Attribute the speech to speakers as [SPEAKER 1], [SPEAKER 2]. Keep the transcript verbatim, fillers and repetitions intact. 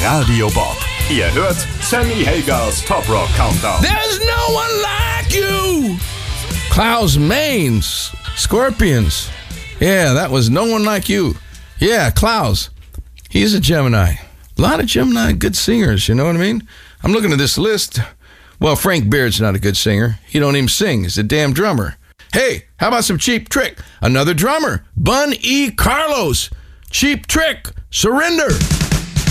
[SPEAKER 1] Radio Bob. Ihr hört Sammy Hagers Top Rock Countdown.
[SPEAKER 2] There's no one like you. Klaus Maines, Scorpions. Yeah, that was No One Like You. Yeah, Klaus. He's a Gemini. A lot of Gemini good singers, you know what I mean? I'm looking at this list. Well, Frank Beard's not a good singer. He don't even sing. He's a damn drummer. Hey, how about some Cheap Trick? Another drummer. Bun E. Carlos. Cheap Trick. Surrender.